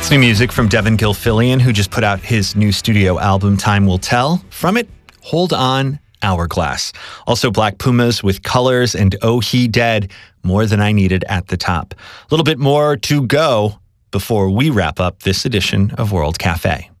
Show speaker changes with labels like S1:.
S1: That's new music from Devin Gilfillian, who just put out his new studio album, Time Will Tell. From it, Hold On, Hourglass. Also Black Pumas with Colors and Oh He Dead, More Than I Needed at the top. A little bit more to go before we wrap up this edition of World Cafe.